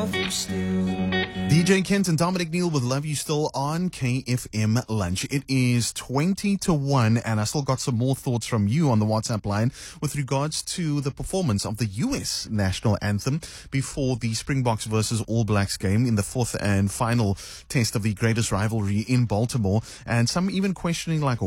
love you still. DJ Kent and Dominic Neal with Love You Still on KFM Lunch. It is 20-1, and I still got some more thoughts from you on the WhatsApp line with regards to the performance of the U.S. national anthem before the Springboks versus All Blacks game in the fourth and final test of the greatest rivalry in Baltimore. And some even questioning, like,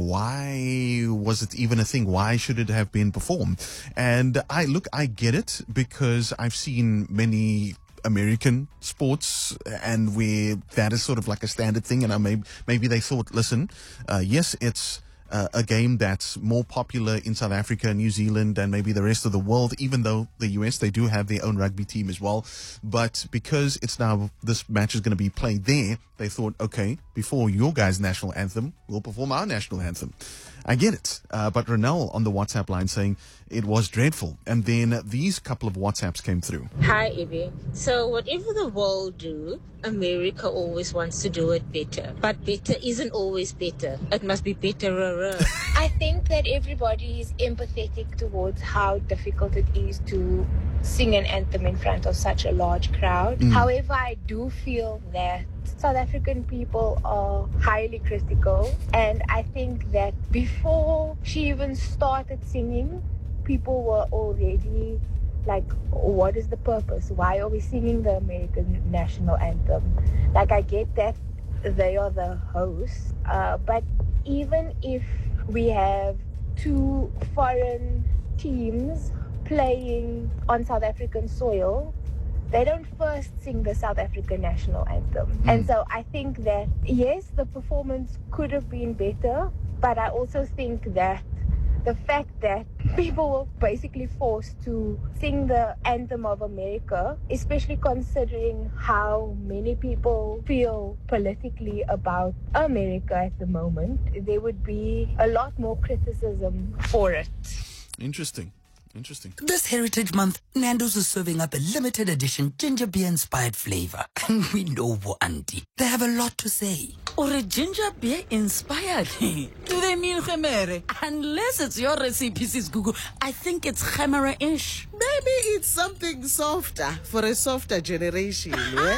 why was it even a thing? Why should it have been performed? And I get it, because I've seen many American sports and where that is sort of like a standard thing, and maybe they thought, listen, yes, it's a game that's more popular in South Africa, New Zealand, and maybe the rest of the world, even though the US, they do have their own rugby team as well. But because it's now, this match is going to be played there, they thought, okay, before your guys' national anthem, we'll perform our national anthem. I get it. But Ronel on the WhatsApp line saying it was dreadful. And then these couple of WhatsApps came through. Hi, Evie. So whatever the world do, America always wants to do it better. But better isn't always better. It must be betterer. I think that everybody is empathetic towards how difficult it is to sing an anthem in front of such a large crowd. However, I do feel that South African people are highly critical, and I think that before she even started singing, people were already like, what is the purpose? Why are we singing the American national anthem? Like, I get that they are the hosts, but even if we have two foreign teams playing on South African soil, they don't first sing the South African national anthem. And so I think that, yes, the performance could have been better, but I also think that the fact that people were basically forced to sing the anthem of America, especially considering how many people feel politically about America at the moment, there would be a lot more criticism for it. Interesting. This Heritage Month, Nando's is serving up a limited edition ginger beer inspired flavor. And we know what, Auntie, they have a lot to say. Or a ginger beer inspired? Do they mean gemere? Unless it's your recipe, Sis Gugu, I think it's gemere-ish. Maybe it's something softer for a softer generation, yeah?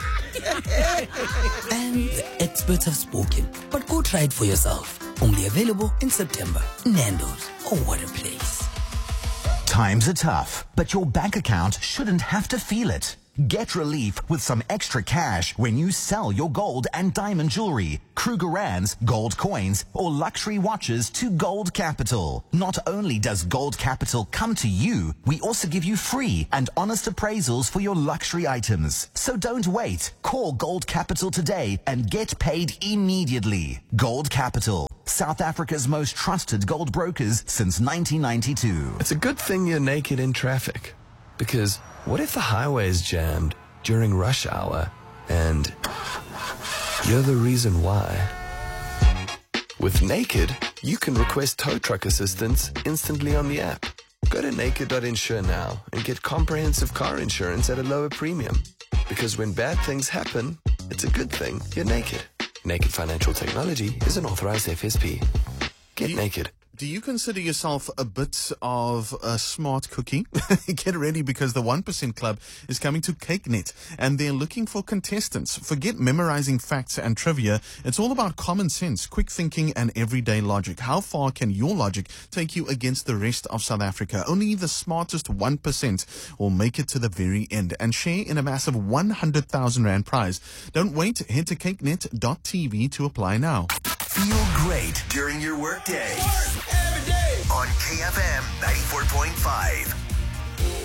And the experts have spoken. But go try it for yourself. Only available in September. Nando's. Oh, what a place. Times are tough, but your bank account shouldn't have to feel it. Get relief with some extra cash when you sell your gold and diamond jewelry, Krugerrands, gold coins, or luxury watches to Gold Capital. Not only does Gold Capital come to you, we also give you free and honest appraisals for your luxury items. So don't wait. Call Gold Capital today and get paid immediately. Gold Capital, South Africa's most trusted gold brokers since 1992. It's a good thing you're naked in traffic, because what if the highway is jammed during rush hour and you're the reason why? With Naked, you can request tow truck assistance instantly on the app. Go to naked.insure now and get comprehensive car insurance at a lower premium. Because when bad things happen, it's a good thing you're naked. Naked Financial Technology is an authorized FSP. Get naked. Do you consider yourself a bit of a smart cookie? Get ready, because the 1% Club is coming to CakeNet, and they're looking for contestants. Forget memorizing facts and trivia. It's all about common sense, quick thinking, and everyday logic. How far can your logic take you against the rest of South Africa? Only the smartest 1% will make it to the very end and share in a massive 100,000 Rand prize. Don't wait. Head to cakenet.tv to apply now. Feel great during your workday on KFM 94.5.